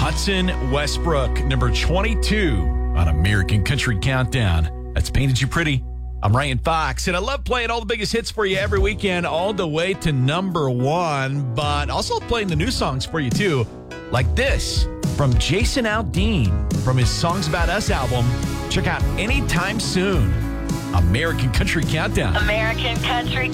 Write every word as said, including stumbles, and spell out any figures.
Watson Westbrook, number twenty-two on American Country Countdown. That's Painted You Pretty. I'm Ryan Fox, and I love playing all the biggest hits for you every weekend, all the way to number one, but also playing the new songs for you, too, like this from Jason Aldean from his Songs About Us album. Check out Anytime Soon. American Country Countdown. American Country